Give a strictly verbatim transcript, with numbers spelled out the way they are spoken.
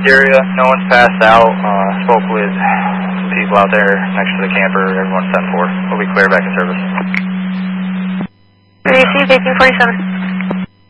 the area. No one's passed out. Uh, spoke with some people out there next to the camper. Everyone's ten four. We'll be clear back in service. Receive eighteen forty-seven.